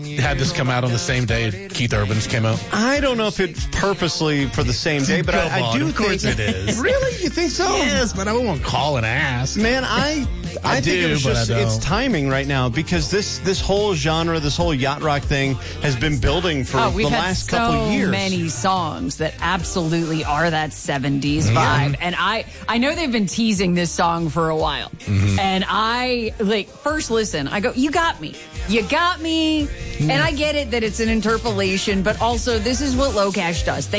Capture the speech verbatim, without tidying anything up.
had this come out on the same day Keith Urban's came out? I don't know if it's purposely for the same day, but I, I do of course think it is. Really? You think so? Yes, but I won't call and ask. Man, I I, I think do, it was but just I don't. it's timing right now because this this whole genre, this whole yacht rock thing has been building for Oh, the we've had last so couple of years. many songs that absolutely are that seventies vibe. And I, I know they've been teasing this song for a while. Mm-hmm. And I, like, first listen, I go, you got me. You got me. And I get it that it's an interpolation, but also this is what Low Cash does. They